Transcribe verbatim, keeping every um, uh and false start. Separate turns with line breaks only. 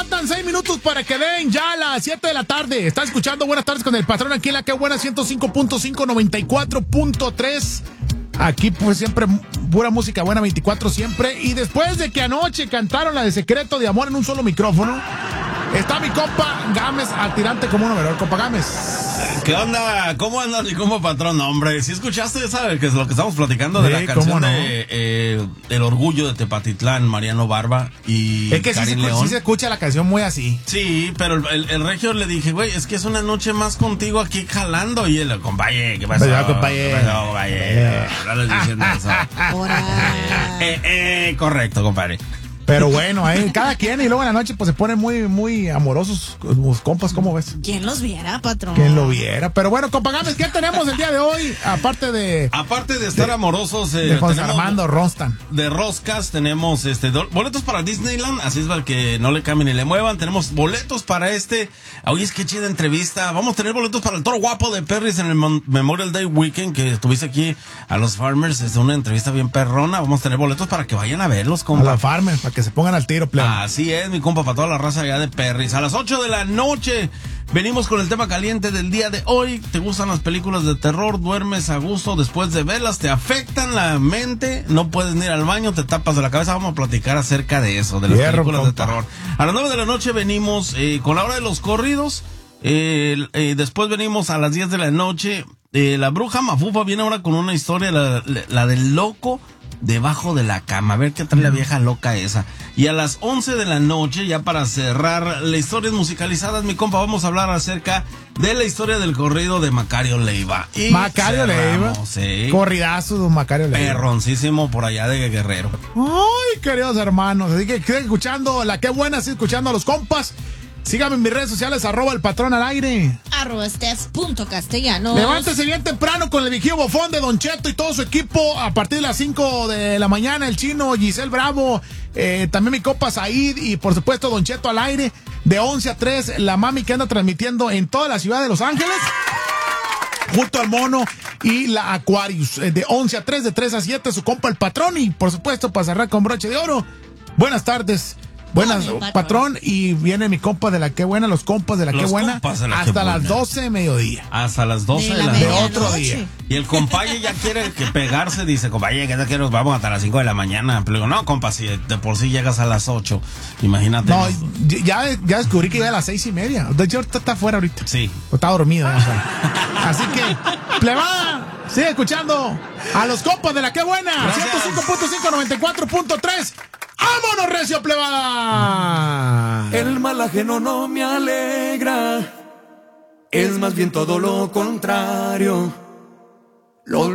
faltan seis minutos para que den ya las siete de la tarde. Estás escuchando Buenas Tardes con el Patrón aquí en la que buena ciento cinco punto cinco, noventa y cuatro punto tres. Aquí pues siempre pura música buena, veinticuatro siempre. Y después de que anoche cantaron la de Secreto de Amor en un solo micrófono, está mi compa Gámez al tirante como un overol. Compa Gámez.
¿Qué onda? ¿Cómo andas mi compa Patrón? Hombre, si escuchaste, ¿sabes? Que es lo que estamos platicando de
sí,
la canción
no?
de eh, El Orgullo de Tepatitlán, Mariano Barba y
es que
Karin
sí,
León.
Sí se escucha la canción muy así.
Sí, pero el, el, el regio le dije, güey, es que es una noche más contigo aquí jalando. Y él, compaye, ¿qué pasó?
Pues ya, compaye.
¿Qué pasó, compaye? No les diciendo eso. eh, eh, correcto, compadre.
Pero bueno, ahí cada quien, y luego en la noche pues se ponen muy, muy amorosos los compas, ¿cómo ves?
¿Quién los viera, patrón?
¿Quién lo viera? Pero bueno, compa Gámez, ¿qué tenemos el día de hoy? Aparte de...
Aparte de estar de, amorosos... Eh,
de José Armando Rostan.
De roscas, tenemos este do, boletos para Disneyland, así es para que no le cambien ni le muevan. Tenemos boletos para este... Oye, es que chida entrevista. Vamos a tener boletos para el Toro Guapo de Perris en el Memorial Day Weekend, que estuviste aquí a los Farmers. Es una entrevista bien perrona. Vamos a tener boletos para que vayan a verlos, compa.
A los Farmers, para que se pongan al tiro, pleno.
Así es, mi compa, para toda la raza allá de Perris. A las ocho de la noche venimos con el tema caliente del día de hoy. ¿Te gustan las películas de terror? ¿Duermes a gusto después de verlas? ¿Te afectan la mente? ¿No puedes ni ir al baño? ¿Te tapas de la cabeza? Vamos a platicar acerca de eso, de las
Hierro,
películas
compa.
de terror. A las nueve de la noche venimos eh, con la hora de los corridos. Eh, eh, después venimos a las diez de la noche. Eh, la bruja Mafufa viene ahora con una historia, la, la, la del loco debajo de la cama. A ver qué tal la vieja loca esa. Y a las once de la noche, ya para cerrar las historias musicalizadas, mi compa, vamos a hablar acerca de la historia del corrido de Macario Leiva. Y
Macario Leiva.
Sí.
Corridazo de Macario Leiva.
Perroncísimo por allá de Guerrero.
Ay, queridos hermanos. Así que queden escuchando la que buena, sí, escuchando a los compas. Síganme en mis redes sociales, arroba el patrón al aire.
Arroba Steph punto castellanos.
Levántese bien temprano con el vigío bofón de Don Cheto y todo su equipo. A partir de las cinco de la mañana, el chino, Giselle Bravo, eh, también mi copa Said y por supuesto Don Cheto al aire. De once a tres, la mami que anda transmitiendo en toda la ciudad de Los Ángeles. Junto al mono y la Aquarius. Eh, de once a tres, de tres a siete, su compa el patrón. Y por supuesto, para cerrar con broche de oro. Buenas tardes. Buenas,
no, patrón.
patrón, y viene mi compa de la que buena, los compas de la
Los
que buena,
compas de la
hasta
que
las
buena.
doce de mediodía.
Hasta las doce de,
De
la,
la
De
noche.
otro día.
Y el compaye ya quiere que pegarse, dice, compaye, que no quiero, vamos hasta las cinco de la mañana. Pero digo, no, compa, si de por sí llegas a las ocho, imagínate.
No, ya, ya descubrí que ya a las seis y media. De hecho, ahorita está afuera ahorita.
Sí.
O está dormido. O sea. Así que, plebada, sigue escuchando a los compas de la que buena.
Gracias.
ciento cinco punto cinco, noventa y cuatro punto tres. ¡Vámonos, recio, plebada!
El mal ajeno no me alegra, es más bien todo lo contrario. Lo